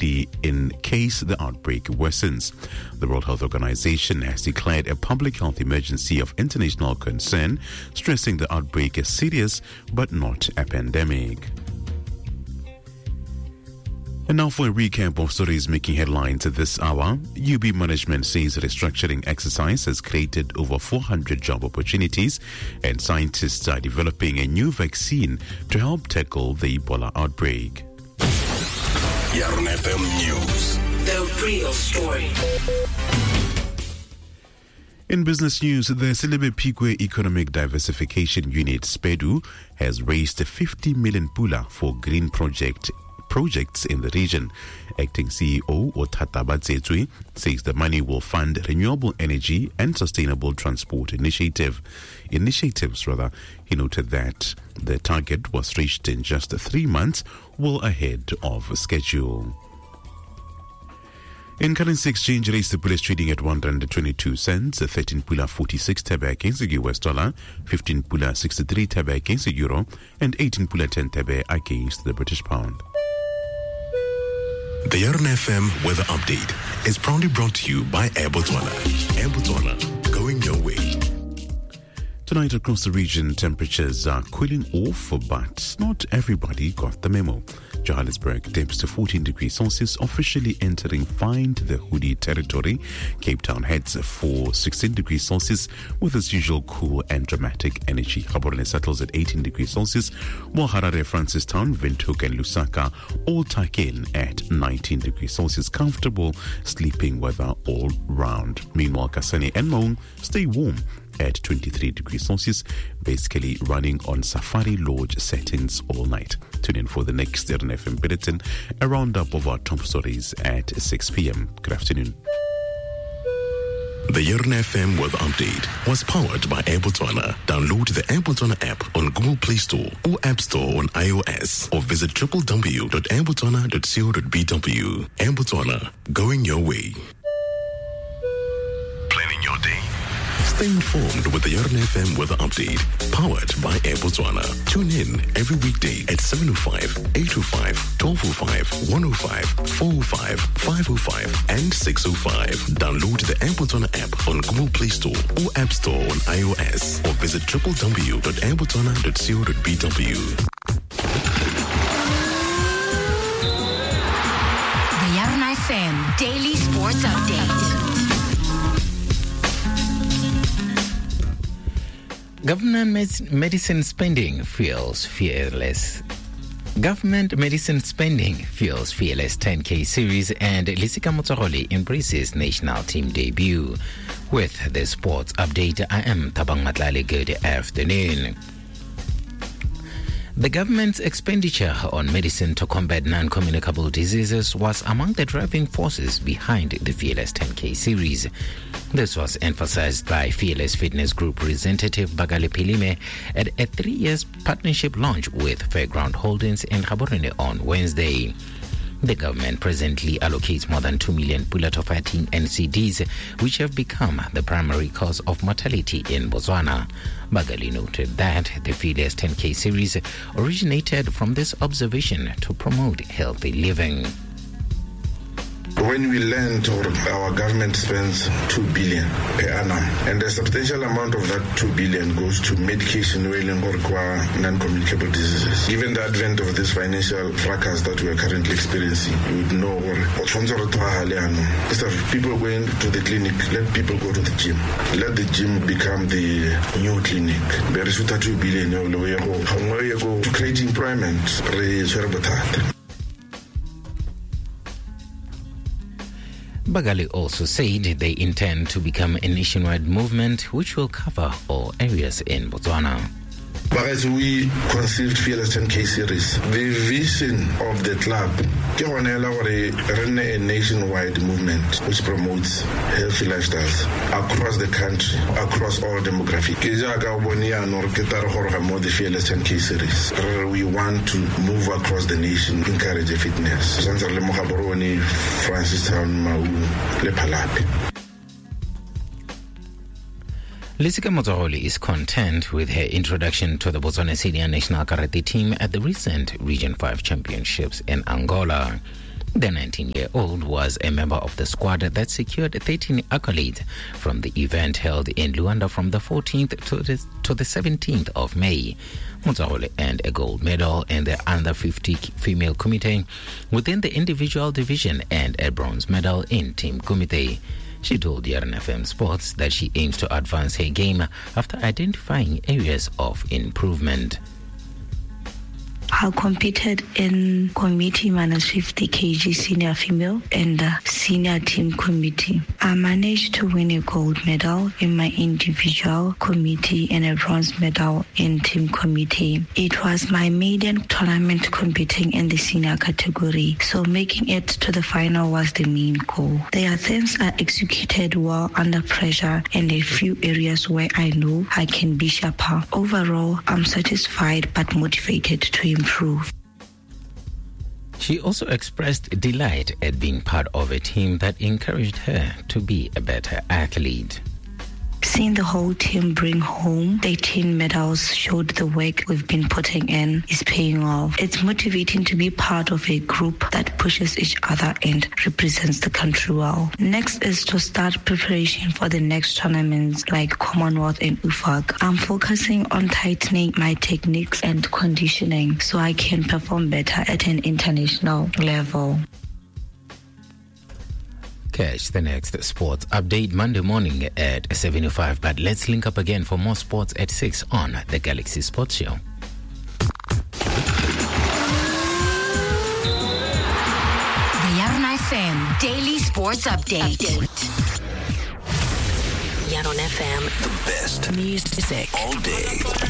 immediately in case the outbreak worsens. The World Health Organization has declared a public health emergency of international concern, stressing the outbreak is serious but not a pandemic. And now for a recap of stories making headlines at this hour. UB management says a restructuring exercise has created over 400 job opportunities, and scientists are developing a new vaccine to help tackle the Ebola outbreak. Yarn FM News. The real story. In business news, the Selebe Pigwe Economic Diversification Unit, SPEDU, has raised 50 million pula for green projects in the region. Acting CEO Otata Batsetui says the money will fund renewable energy and sustainable transport initiatives. He noted that the target was reached in just 3 months, well ahead of schedule. In currency exchange rates, the pula is trading at 122 cents, 13 pula 46 tebe against the US dollar, 15 pula 63 tebe against the euro, and 18 pula 10 tebe against the British pound. The Yarn FM weather update is proudly brought to you by Air Botswana. Air Botswana, going your way. Tonight across the region, temperatures are cooling off, but not everybody got the memo. Johannesburg dips to 14 degrees Celsius, officially entering Find the Hoodie territory. Cape Town heads for 16 degrees Celsius with its usual cool and dramatic energy. Gaborone settles at 18 degrees Celsius, while Harare, Francistown, Windhoek and Lusaka all tuck in at 19 degrees Celsius. Comfortable sleeping weather all round. Meanwhile, Kasane and Maun stay warm at 23 degrees Celsius, basically running on Safari Lodge settings all night. Tune in for the next Yarn FM bulletin, a roundup of our top stories at 6 p.m. Good afternoon. The Yarn FM weather update was powered by Air Botswana. Download the Air Botswana app on Google Play Store or App Store on iOS, or visit www.airbotswana.co.bw. Air Botswana, going your way. Planning your day. Stay informed with the Yarn FM weather update, powered by Air Botswana. Tune in every weekday at 7:05, 8:05, 12:05, 1:05, 4:05, 5:05, and 6:05. Download the Air Botswana app on Google Play Store or App Store on iOS, or visit www.airbotswana.co.bw. The Yarn FM Daily Sports Update. Government medicine spending fuels fearless. Government medicine spending fuels fearless 10K series, and Lisika Motsaroli embraces national team debut. With the sports update, I am Tabang Matlali. Good afternoon. The government's expenditure on medicine to combat non-communicable diseases was among the driving forces behind the Fearless 10K series. This was emphasized by Fearless Fitness Group representative Bagale Pilime at a 3-year partnership launch with Fairground Holdings in Gaborone on Wednesday. The government presently allocates more than 2 million pula to fighting NCDs, which have become the primary cause of mortality in Botswana. Bagali noted that the Fearless 10K series originated from this observation to promote healthy living. When we learned our government spends 2 billion per annum, and a substantial amount of that 2 billion goes to medication or non-communicable diseases. Given the advent of this financial fracas that we are currently experiencing, you would know instead of people going to the clinic, let people go to the gym. Let the gym become the new clinic. There is 2 billion to create employment. Bagali also said they intend to become a nationwide movement which will cover all areas in Botswana. But as we conceived Fearless 10K series, the vision of the club is a nationwide movement which promotes healthy lifestyles across the country, across all demographics. The Fearless 10K series. We want to move across the nation, encourage fitness. Francistown, Mau, Lepalapi. Lisika Motsaroli is content with her introduction to the Botswana senior national karate team at the recent Region 5 championships in Angola. The 19-year-old was a member of the squad that secured 13 accolades from the event held in Luanda from the 14th to the 17th of May. Motsaole earned a gold medal in the under 50 female committee within the individual division and a bronze medal in team committee. She told RNFM Sports that she aims to advance her game after identifying areas of improvement. I competed in committee minus 50 kg senior female and the senior team committee. I managed to win a gold medal in my individual committee and a bronze medal in team committee. It was my maiden tournament competing in the senior category, so making it to the final was the main goal. The attempts are executed well under pressure and a few areas where I know I can be sharper. Overall, I'm satisfied but motivated to improve. She also expressed delight at being part of a team that encouraged her to be a better athlete. Seeing the whole team bring home 13 medals showed the work we've been putting in is paying off. It's motivating to be part of a group that pushes each other and represents the country well. Next is to start preparation for the next tournaments like Commonwealth and UFAC. I'm focusing on tightening my techniques and conditioning so I can perform better at an international level. Catch the next sports update Monday morning at 7:05. But let's link up again for more sports at 6 on the Galaxy Sports Show. The Yarn FM Daily Sports Update. Yarn FM. The best Music all day.